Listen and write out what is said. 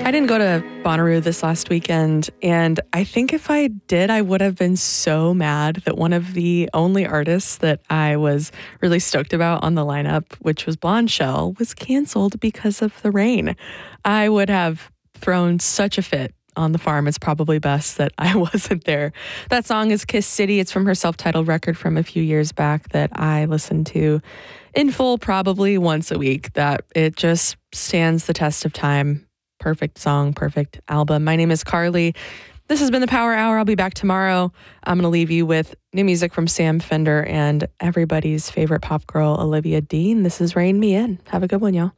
I didn't go to Bonnaroo this last weekend, and I think if I did, I would have been so mad that one of the only artists that I was really stoked about on the lineup, which was Blonde Shell, was canceled because of the rain. I would have thrown such a fit on the farm. It's probably best that I wasn't there. That song is Kiss City. It's from her self-titled record from a few years back that I listened to in full probably once a week. That it just stands the test of time. Perfect song, perfect album. My name is Carly. This has been the Power Hour. I'll be back tomorrow. I'm going to leave you with new music from Sam Fender and everybody's favorite pop girl, Olivia Dean. This is Rain Me In. Have a good one, y'all.